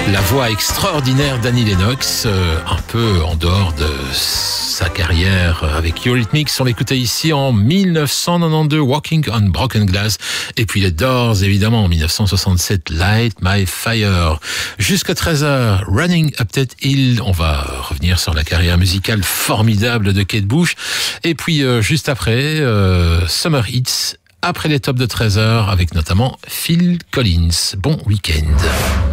La voix extraordinaire d'Annie Lennox, un peu en dehors de sa carrière avec Eurythmics. On l'écoutait ici en 1992, Walking on Broken Glass. Et puis les Doors, évidemment, en 1967, Light My Fire. Jusqu'à 13h, Running Up That Hill. On va revenir sur la carrière musicale formidable de Kate Bush. Et puis, juste après, Summer Hits, après les tops de 13h, avec notamment Phil Collins. Bon week-end.